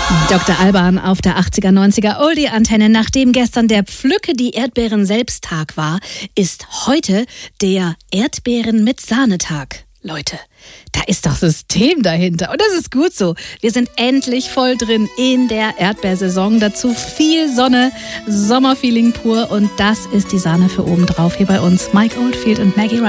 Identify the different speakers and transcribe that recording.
Speaker 1: Dr. Alban auf der 80er, 90er Oldie-Antenne. Nachdem gestern der Pflücke die Erdbeeren selbst Tag war, ist heute der Erdbeeren mit Sahnetag. Leute, da ist doch System dahinter und das ist gut so. Wir sind endlich voll drin in der Erdbeersaison. Dazu viel Sonne, Sommerfeeling pur und das ist die Sahne für oben drauf hier bei uns. Mike Oldfield und Maggie Ryan.